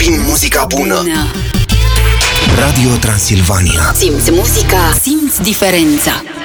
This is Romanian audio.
din muzica bună. Radio Transilvania. Simți muzica, simți diferența.